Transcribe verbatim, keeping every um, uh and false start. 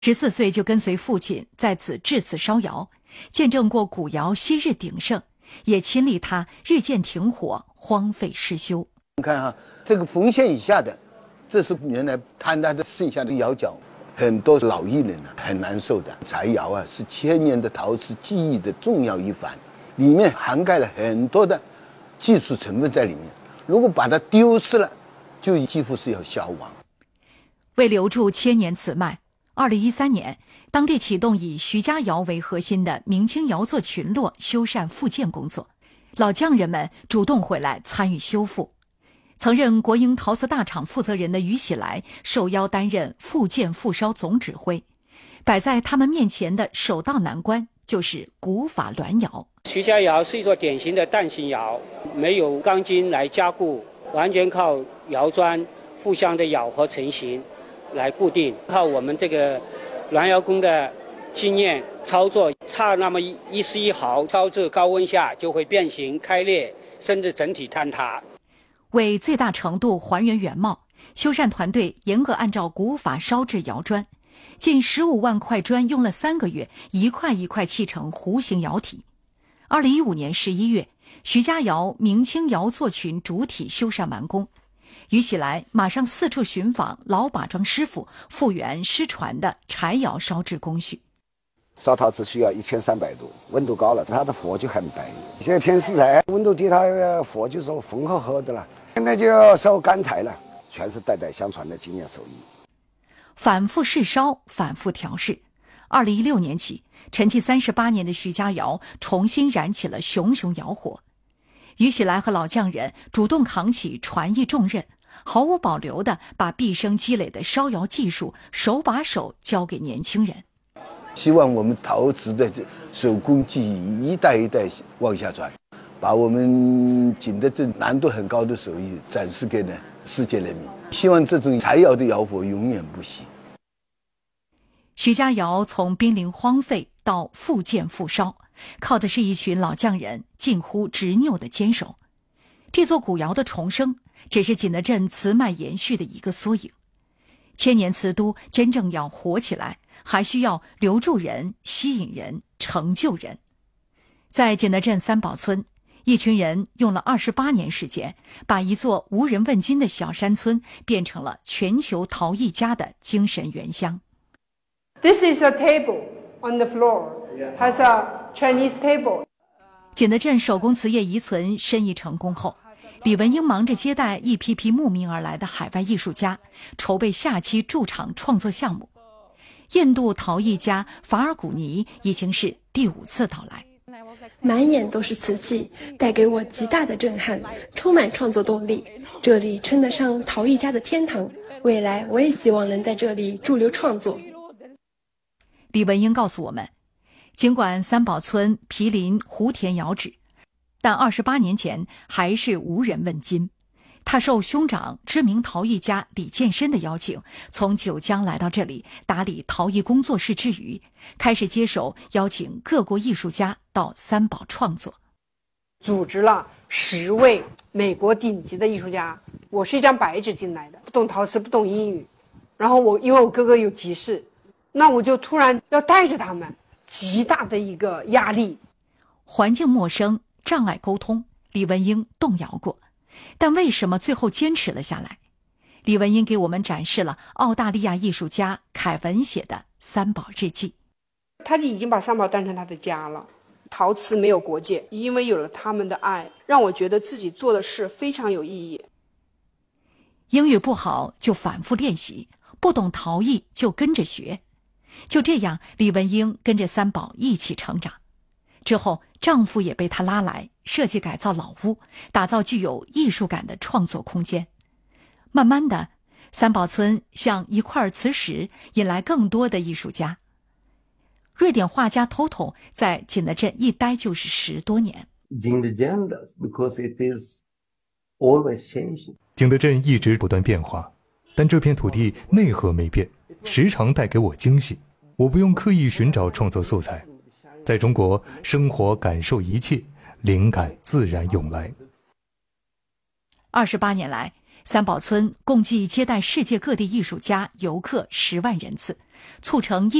十四岁就跟随父亲在此制此烧窑，见证过古窑昔日鼎盛，也亲历它日渐停火、荒废失修。 你看啊，这个缝线以下的，这是原来坍塌的剩下的窑角，很多老艺人啊很难受的。柴窑啊是千年的陶瓷技艺的重要一环，里面涵盖了很多的技术成分在里面。如果把它丢失了，就几乎是要消亡。 为留住千年此脉，二零一三年，当地启动以徐家窑为核心的明清窑作群落修缮复建工作，老匠人们主动回来参与修复。曾任国营陶瓷大厂负责人的于喜来受邀担任复建复烧总指挥，摆在他们面前的首道难关就是古法栾窑。 徐家窑是一座典型的蛋形窑，没有钢筋来加固，完全靠窑砖互相的咬合成型来固定，靠我们这个栾窑工的经验操作，差那么一一丝一毫，烧至高温下就会变形开裂，甚至整体坍塌。 为最大程度还原原貌，修缮团队严格按照古法烧制窑砖，近十五万块砖用了三个月，一块一块砌成弧形窑体。二零一五年十一月，徐家窑明清窑作群主体修缮完工。于喜来马上四处寻访老把庄师傅，复原失传的柴窑烧制工序。 烧陶瓷需要一千三百度，温度高了，它的火就很白。现在天湿柴，温度低，它火就说红褐褐的了。现在就要烧干柴了，全是代代相传的经验手艺。 反复试烧，反复调试。二零一六年起，沉寂三十八年的徐家窑重新燃起了熊熊窑火。于喜来和老匠人主动扛起传艺重任，毫无保留地把毕生积累的烧窑技术手把手教给年轻人。 希望我们陶瓷的手工技艺一代一代往下传，把我们景德镇难度很高的手艺展示给了世界人民。希望这种柴窑的窑火永远不熄。 徐家窑从濒临荒废到复建复烧，靠的是一群老匠人近乎执拗的坚守。这座古窑的重生，只是景德镇瓷脉延续的一个缩影。千年瓷都真正要活起来，还需要留住人、吸引人、成就人。在景德镇三宝村，一群人用了二十八年时间，把一座无人问津的小山村变成了全球陶艺家的精神原乡。 This is a table on the floor, has a Chinese table. 景德镇手工瓷业遗存申遗成功后，李文英忙着接待一批批慕名而来的海外艺术家，筹备下期驻场创作项目。印度陶艺家法尔古尼已经是第五次到来， 满眼都是瓷器，带给我极大的震撼，充满创作动力。这里称得上陶艺家的天堂，未来我也希望能在这里驻留创作。 李文英告诉我们，尽管三宝村毗邻湖田窑址，但二十八年前还是无人问津。他受兄长知名陶艺家李建深的邀请，从九江来到这里打理陶艺工作室之余，开始接手邀请各国艺术家到三宝创作。 组织了十位美国顶级的艺术家，我是一张白纸进来的，不懂陶瓷，不懂英语，然后我因为我哥哥有急事，那我就突然要带着他们，极大的一个压力。 环境陌生，障碍沟通，李文英动摇过，但为什么最后坚持了下来？李文英给我们展示了澳大利亚艺术家凯文写的三宝日记。 他已经把三宝当成他的家了。陶瓷没有国界，因为有了他们的爱，让我觉得自己做的事非常有意义。 英语不好就反复练习，不懂陶艺就跟着学。就这样，李文英跟着三宝一起成长。之后，丈夫也被她拉来设计改造老屋，打造具有艺术感的创作空间。慢慢的，三宝村像一块磁石，引来更多的艺术家。瑞典画家 Toto 在景德镇一待就是十多年。 景德镇 because it is always changing. 景德镇一直不断变化，但这片土地内核没变，时常带给我惊喜。我不用刻意寻找创作素材，在中国生活感受一切，灵感自然涌来。 二十八年来，三宝村共计接待世界各地艺术家、游客十万人次， 促成